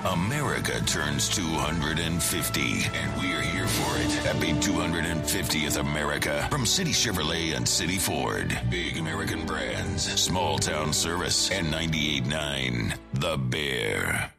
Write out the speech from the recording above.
America turns 250, and we're here for it. Happy 250th America from City Chevrolet and City Ford. Big American brands, small town service, and 98.9 The Bear.